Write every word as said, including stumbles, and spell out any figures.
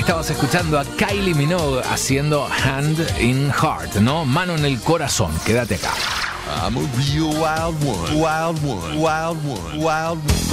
Estabas escuchando a Kylie Minogue haciendo Hand in Heart, ¿no? Mano en el corazón. Quédate acá. I'm a real wild one, wild one, wild one, wild one.